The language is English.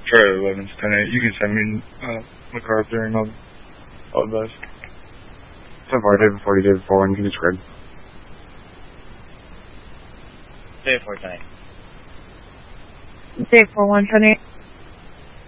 Charlie 11's 10-8. You can send me MacArthur and all the best. So far, David 40, David 41, can you spread? David 4, 10-8. Dave 41, 10-8.